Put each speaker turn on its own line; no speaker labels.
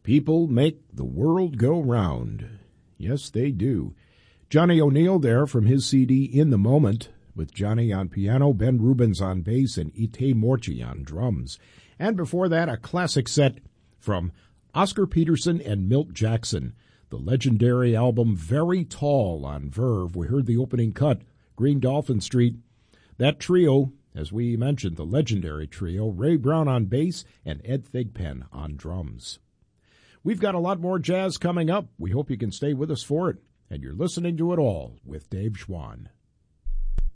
People make the world go round. Yes, they do. Johnny O'Neill there from his CD In the Moment, with Johnny on piano, Ben Rubens on bass, and Ite Morci on drums. And before that, a classic set from Oscar Peterson and Milt Jackson, the legendary album Very Tall on Verve. We heard the opening cut, Green Dolphin Street. That trio, as we mentioned, the legendary trio, Ray Brown on bass and Ed Thigpen on drums. We've got a lot more jazz coming up. We hope you can stay with us for it. And you're listening to It All with Dave Schwann.